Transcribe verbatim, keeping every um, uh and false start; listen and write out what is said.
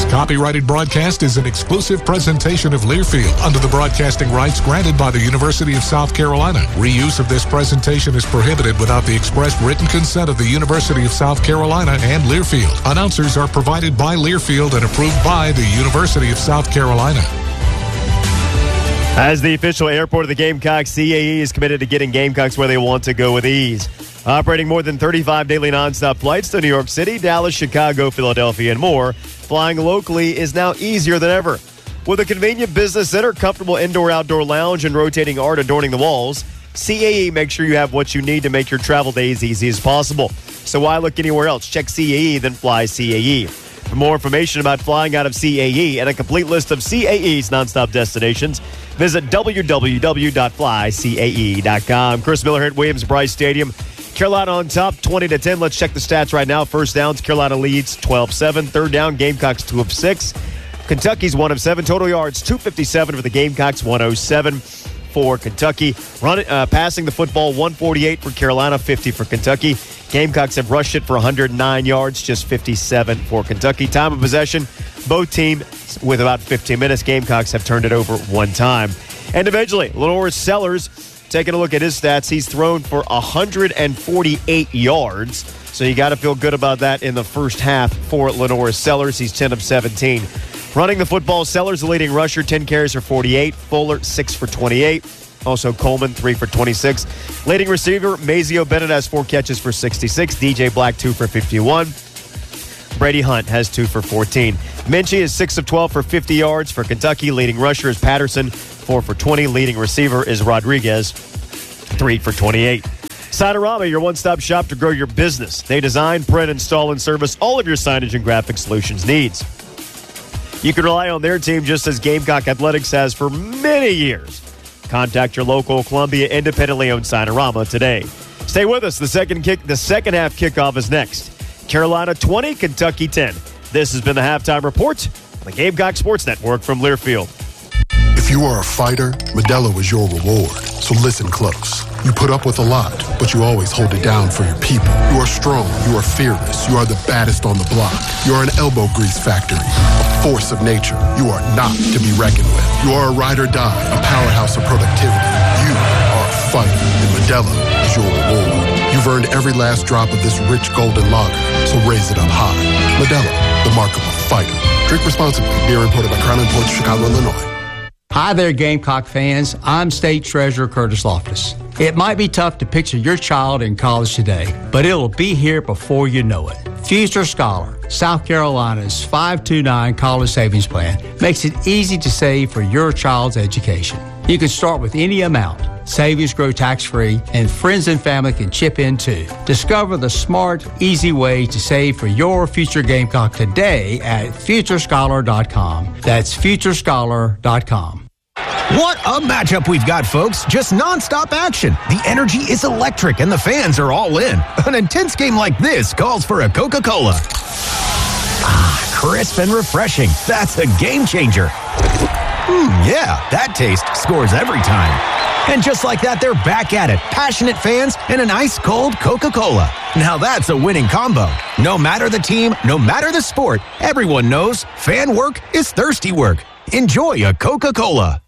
This copyrighted broadcast is an exclusive presentation of Learfield under the broadcasting rights granted by the University of South Carolina. Reuse of this presentation is prohibited without the express written consent of the University of South Carolina and Learfield. Announcers are provided by Learfield and approved by the University of South Carolina. As the official airport of the Gamecocks, C A E is committed to getting Gamecocks where they want to go with ease. Operating more than thirty-five daily nonstop flights to New York City, Dallas, Chicago, Philadelphia, and more, flying locally is now easier than ever. With a convenient business center, comfortable indoor-outdoor lounge, and rotating art adorning the walls, C A E makes sure you have what you need to make your travel days easy as possible. So why look anywhere else? Check C A E, then fly C A E. For more information about flying out of C A E and a complete list of C A E's nonstop destinations, visit w w w dot fly c a e dot com. Chris Miller here at Williams-Brice Stadium. Carolina on top, twenty to ten. Let's check the stats right now. First downs, Carolina leads twelve seven. Third down, Gamecocks two of six. Kentucky's one of seven. Total yards, two fifty-seven for the Gamecocks, one oh seven for Kentucky. Run, uh, passing the football, one forty-eight for Carolina, fifty for Kentucky. Gamecocks have rushed it for one hundred nine yards, just fifty-seven for Kentucky. Time of possession, both teams with about fifteen minutes. Gamecocks have turned it over one time. Individually, Lenore Sellers, taking a look at his stats, he's thrown for one hundred forty-eight yards. So you got to feel good about that in the first half for Lenore Sellers. He's ten of seventeen. Running the football, Sellers, the leading rusher, ten carries for forty-eight. Fuller, six for twenty-eight. Also Coleman, three for twenty-six. Leading receiver, Mazio Bennett has four catches for sixty-six. D J Black, two for fifty-one. Brady Hunt has two for fourteen. Minchie is six of twelve for fifty yards for Kentucky. Leading rusher is Patterson, four for twenty. Leading receiver is Rodriguez, three for twenty-eight. Signarama, your one-stop shop to grow your business. They design, print, install, and service all of your signage and graphic solutions needs. You can rely on their team just as Gamecock Athletics has for many years. Contact your local Columbia independently owned Signarama today. Stay with us. The second kick, the second half kickoff is next. Carolina twenty, Kentucky ten. This has been the Halftime Report on the Gamecock Sports Network from Learfield. If you are a fighter, Modelo is your reward. So listen close. You put up with a lot, but you always hold it down for your people. You are strong. You are fearless. You are the baddest on the block. You are an elbow grease factory, a force of nature. You are not to be reckoned with. You are a ride or die, a powerhouse of productivity. You are a fighter, and Modelo is your reward. You've earned every last drop of this rich golden lager, so raise it up high. Modelo, the mark of a fighter. Drink responsibly. Beer imported by Crown Imports, Chicago, Illinois. Hi there, Gamecock fans. I'm State Treasurer Curtis Loftus. It might be tough to picture your child in college today, but it'll be here before you know it. Future Scholar, South Carolina's five two nine college savings plan, makes it easy to save for your child's education. You can start with any amount. Savings grow tax-free, and friends and family can chip in too. Discover the smart, easy way to save for your future Gamecock today at future scholar dot com. That's future scholar dot com. What a matchup we've got, folks. Just nonstop action. The energy is electric and the fans are all in. An intense game like this calls for a Coca-Cola. Ah, crisp and refreshing. That's a game changer. Hmm, yeah, that taste scores every time. And just like that, they're back at it. Passionate fans and an ice-cold Coca-Cola. Now that's a winning combo. No matter the team, no matter the sport, everyone knows fan work is thirsty work. Enjoy a Coca-Cola.